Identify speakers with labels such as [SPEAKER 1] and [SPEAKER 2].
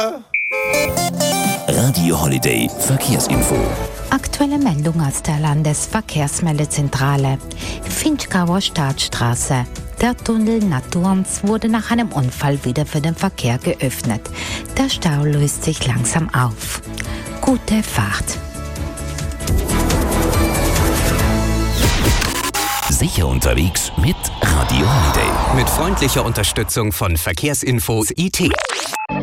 [SPEAKER 1] Radio Holiday Verkehrsinfo.
[SPEAKER 2] Aktuelle Meldung aus der Landesverkehrsmeldezentrale. Finchgauer Staatsstraße. Der Tunnel Naturns wurde nach einem Unfall wieder für den Verkehr geöffnet. Der Stau löst sich langsam auf. Gute Fahrt.
[SPEAKER 1] Sicher unterwegs mit Radio Holiday.
[SPEAKER 3] Mit freundlicher Unterstützung von Verkehrsinfo IT.